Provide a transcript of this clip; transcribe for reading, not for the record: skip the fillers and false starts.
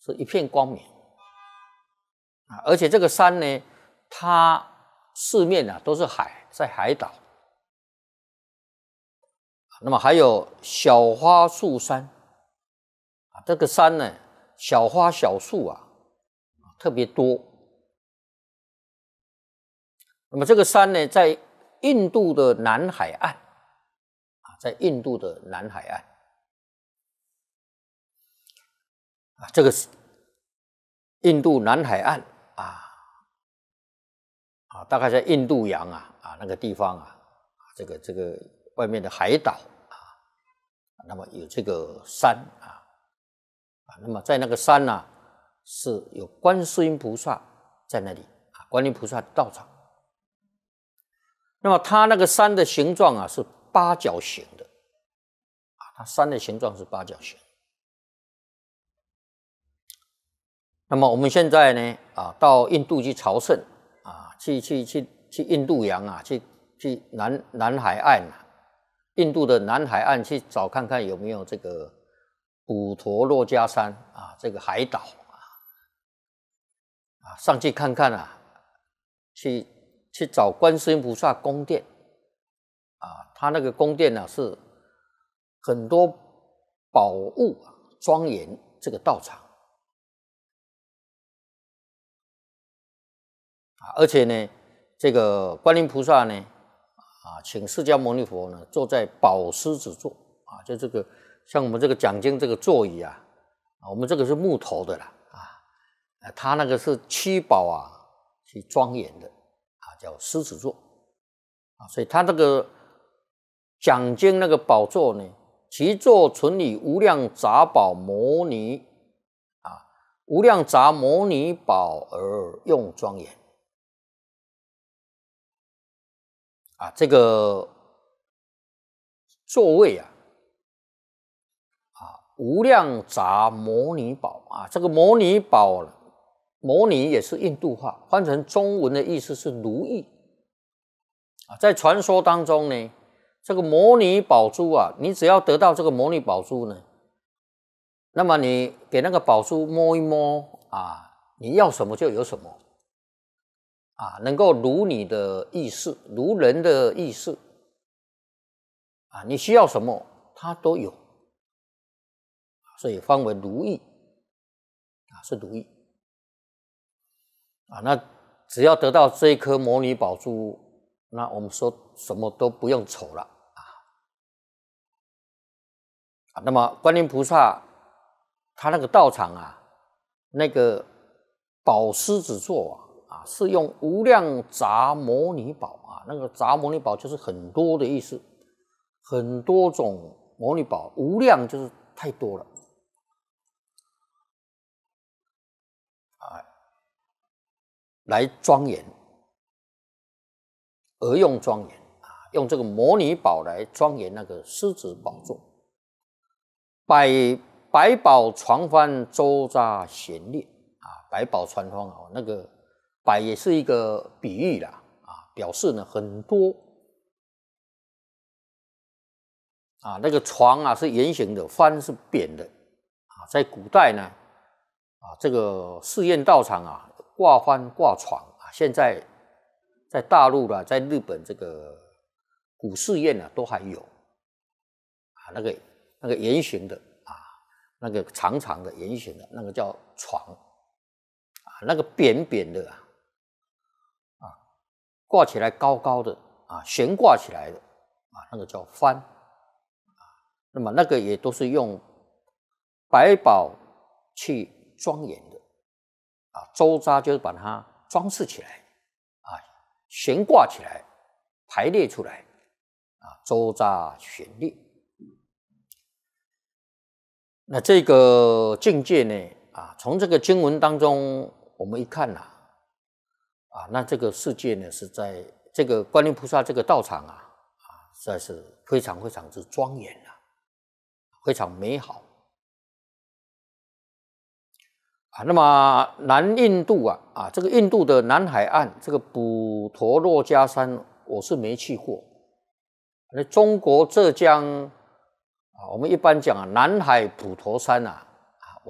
是一片光明啊，而且这个山呢，它四面啊都是海，在海岛。那么还有小花树山啊，这个山呢，小花小树啊特别多。那么这个山呢，在印度的南海岸啊，在印度的南海岸啊，这个是印度南海岸大概在印度洋那个地方这个外面的海岛那么有这个山那么在那个山是有观世音菩萨在那里观音菩萨道场。那么它那个山的形状是八角形的它山的形状是八角形。那么我们现在呢到印度去朝圣去印度洋去南海岸印度的南海岸去找看看有没有这个普陀洛迦山这个海岛上去看看去找观世音菩萨宫殿他那个宫殿是很多宝物庄严这个道场而且呢，这个观音菩萨呢请释迦牟尼佛呢坐在宝狮子座就这个像我们这个讲经这个座椅我们这个是木头的啦它那个是七宝去庄严的叫狮子座所以它这个讲经那个宝座呢，其座存以无量杂宝摩尼无量杂摩尼宝而用庄严这个座位无量杂摩尼宝这个摩尼宝摩尼也是印度话，翻成中文的意思是如意在传说当中呢，这个摩尼宝珠你只要得到这个摩尼宝珠呢，那么你给那个宝珠摸一摸你要什么就有什么能够如你的意识，如人的意识你需要什么它都有，所以翻为如意是如意那只要得到这一颗摩尼宝珠，那我们说什么都不用愁了那么观音菩萨他那个道场那个宝狮子座是用无量杂摩尼宝那个杂摩尼宝就是很多的意思，很多种摩尼宝，无量就是太多了来庄严而用庄严用这个摩尼宝来庄严那个狮子宝座，百宝床幡周匝闲列百宝船方那个百也是一个比喻啦表示呢很多那个床是圆形的，幡是扁的在古代呢这个寺院道场挂幡挂床现在在大陆啦，在日本这个古寺院都还有那个圆形的那个长长的圆形的那个叫床那个扁扁的挂起来高高的悬挂起来的那个叫幡那么那个也都是用百宝去庄严的周匝就是把它装饰起来悬挂起来排列出来周匝悬列。那这个境界呢从这个经文当中我们一看那这个世界呢是在这个观音菩萨这个道场实在是非常非常之庄严非常美好那么南印度这个印度的南海岸这个普陀洛迦山我是没去过中国浙江我们一般讲南海普陀山